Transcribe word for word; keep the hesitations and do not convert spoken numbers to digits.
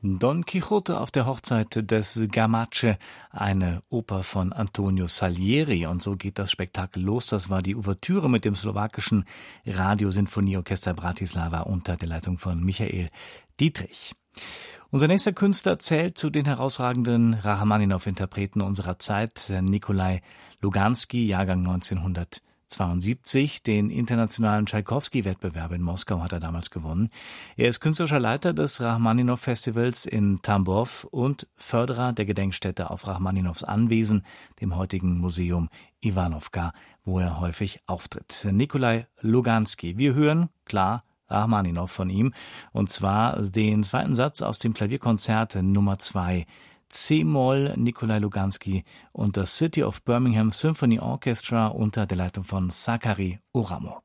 Don Quixote auf der Hochzeit des Gamache, eine Oper von Antonio Salieri. Und so geht das Spektakel los. Das war die Ouvertüre mit dem slowakischen Radiosinfonieorchester Bratislava unter der Leitung von Michael Dietrich. Unser nächster Künstler zählt zu den herausragenden Rachmaninow-Interpreten unserer Zeit, Nikolai Luganski, Jahrgang neunzehnhundertzweiundsiebzig. Den internationalen Tschaikowski-Wettbewerb in Moskau hat er damals gewonnen. Er ist künstlerischer Leiter des Rachmaninow-Festivals in Tambov und Förderer der Gedenkstätte auf Rachmaninows Anwesen, dem heutigen Museum Iwanowka, wo er häufig auftritt. Nikolai Luganski. Wir hören, klar, Rachmaninow von ihm, und zwar den zweiten Satz aus dem Klavierkonzert Nummer zwei, C-Moll, Nikolai Luganski und das City of Birmingham Symphony Orchestra unter der Leitung von Sakari Oramo.